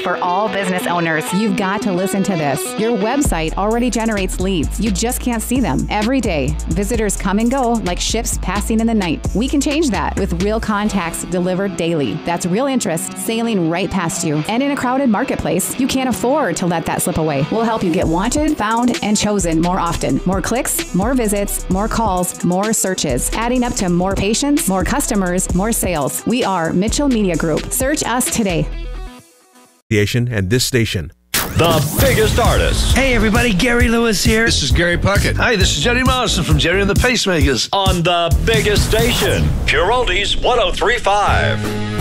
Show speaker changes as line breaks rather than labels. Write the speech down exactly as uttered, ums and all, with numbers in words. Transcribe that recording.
for all business owners.
You've got to listen to this. Your website already generates leads. You just can't see them. Every day, visitors come and go like ships passing in the night. We can change that with real contacts delivered daily. That's real interest sailing right past you. And in a crowded marketplace, you can't afford to let that slip away. We'll help you get wanted, found, and chosen more often. More clicks, more visits, more calls, more searches, adding up to more patients, more customers, more sales. We are Mitchell Media Group. Search us today.
And this station.
The biggest artists.
Hey everybody, Gary Lewis here.
This is Gary Puckett.
Hi, this is Jerry Morrison from Jerry and the Pacemakers.
On the biggest station, Pure Oldies one oh three point five.